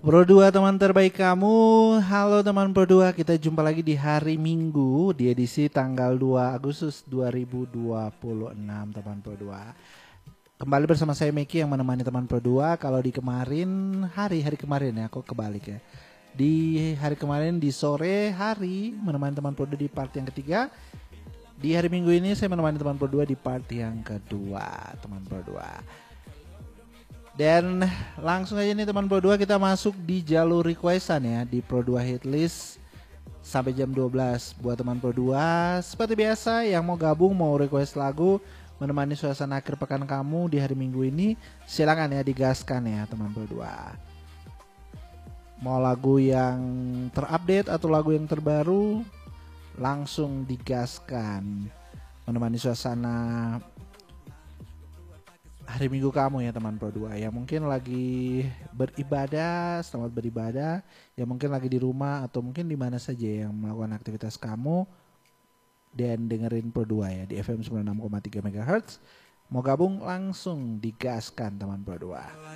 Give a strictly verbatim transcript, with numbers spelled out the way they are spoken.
Pro dua teman terbaik kamu. Halo teman Pro dua, kita jumpa lagi di hari Minggu di edisi tanggal dua Agustus dua ribu dua puluh enam teman Pro dua. Kembali bersama saya Meki yang menemani teman Pro dua. Kalau di kemarin hari hari kemarin ya, kok kebalik ya. Di hari kemarin di sore hari menemani teman Pro dua di part yang ketiga. Di hari Minggu ini saya menemani teman Pro dua di part yang kedua teman Pro dua. Dan langsung aja nih teman Pro dua, kita masuk di jalur requestan ya di Pro dua Hitlist sampai jam dua belas. Buat teman Pro dua seperti biasa yang mau gabung, mau request lagu, menemani suasana akhir pekan kamu di hari Minggu ini, silakan ya, digaskan ya teman Pro dua. Mau lagu yang terupdate atau lagu yang terbaru, langsung digaskan menemani suasana hari Minggu kamu ya teman Pro dua. Yang mungkin lagi beribadah, selamat beribadah. Yang mungkin lagi di rumah atau mungkin di mana saja yang melakukan aktivitas kamu dan dengerin Pro dua ya di F M sembilan puluh enam koma tiga megahertz. Mau gabung langsung digaskan teman Pro dua.